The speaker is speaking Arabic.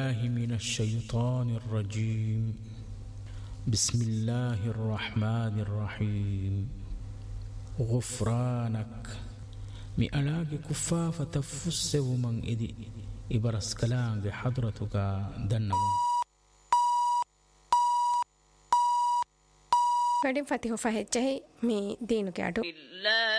بالله من الشيطان الرجيم بسم الله الرحمن الرحيم غفرانك مئلاك كفافة تفس ومن إدي إبرس كلام حضرتك دنو Wedding Fatihu Fahedjahi me Dinu Gadu.